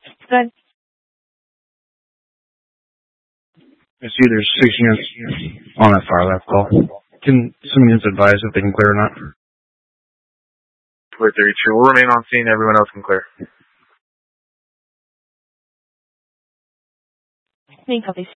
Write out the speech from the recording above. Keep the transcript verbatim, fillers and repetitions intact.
Good. I see there's six units on that far left call. Can some units advise if they can clear or not? Clear thirty-two. We'll remain on scene. Everyone else can clear. Main copy.